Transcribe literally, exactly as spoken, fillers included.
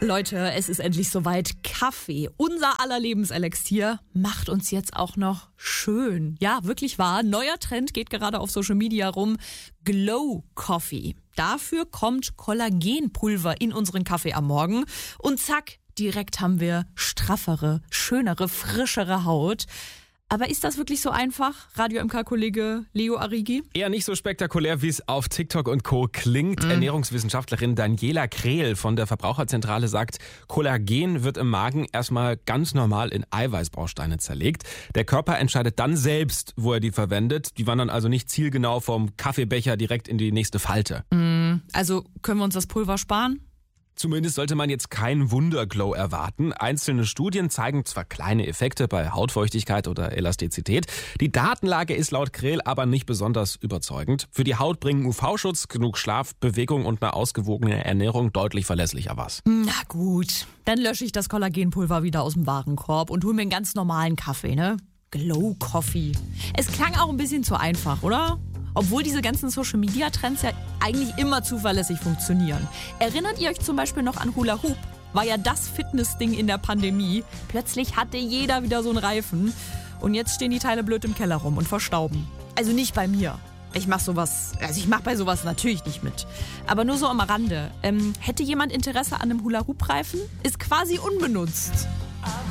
Leute, es ist endlich soweit. Kaffee, unser aller Lebenselixier, macht uns jetzt auch noch schön. Ja, wirklich wahr. Neuer Trend geht gerade auf Social Media rum. Glow Coffee. Dafür kommt Kollagenpulver in unseren Kaffee am Morgen. Und zack, direkt haben wir straffere, schönere, frischere Haut. Aber ist das wirklich so einfach? Radio M K-Kollege Leo Arrighi? Eher nicht so spektakulär, wie es auf TikTok und Co. klingt. Mhm. Ernährungswissenschaftlerin Daniela Krehl von der Verbraucherzentrale sagt, Kollagen wird im Magen erstmal ganz normal in Eiweißbausteine zerlegt. Der Körper entscheidet dann selbst, wo er die verwendet. Die wandern also nicht zielgenau vom Kaffeebecher direkt in die nächste Falte. Mhm. Also können wir uns das Pulver sparen? Zumindest sollte man jetzt keinen Wunderglow erwarten. Einzelne Studien zeigen zwar kleine Effekte bei Hautfeuchtigkeit oder Elastizität. Die Datenlage ist laut Krehl aber nicht besonders überzeugend. Für die Haut bringen U V-Schutz, genug Schlaf, Bewegung und eine ausgewogene Ernährung deutlich verlässlicher was. Na gut, dann lösche ich das Kollagenpulver wieder aus dem Warenkorb und hole mir einen ganz normalen Kaffee, ne? Glow Coffee. Es klang auch ein bisschen zu einfach, oder? Obwohl diese ganzen Social-Media-Trends ja eigentlich immer zuverlässig funktionieren. Erinnert ihr euch zum Beispiel noch an Hula Hoop? War ja das Fitness-Ding in der Pandemie. Plötzlich hatte jeder wieder so einen Reifen. Und jetzt stehen die Teile blöd im Keller rum und verstauben. Also nicht bei mir. Ich mach sowas, also ich mach bei sowas natürlich nicht mit. Aber nur so am Rande. Ähm, hätte jemand Interesse an einem Hula Hoop-Reifen? Ist quasi unbenutzt.